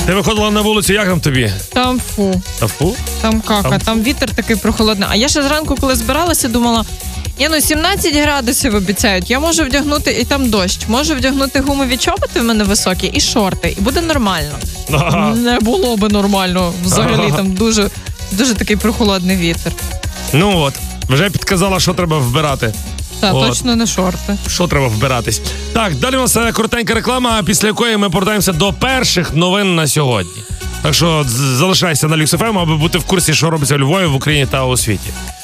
Ти виходила на вулицю, як там тобі? Там фу. Та фу? Там кака, там вітер такий прохолодний. А я ще зранку, коли збиралася, думала, 17 градусів обіцяють, я можу вдягнути, і там дощ, можу вдягнути гумові чоботи в мене високі і шорти, і буде нормально. Не було би нормально, взагалі там дуже, дуже такий прохолодний вітер. Ну от, вже підказала, що треба вбирати. Та, точно не шорти. Що треба вбиратись? Так, далі у нас коротенька реклама, після якої ми повертаємося до перших новин на сьогодні. Так що залишайся на Люкс ФМ, аби бути в курсі, що робиться у Львові, в Україні та у світі.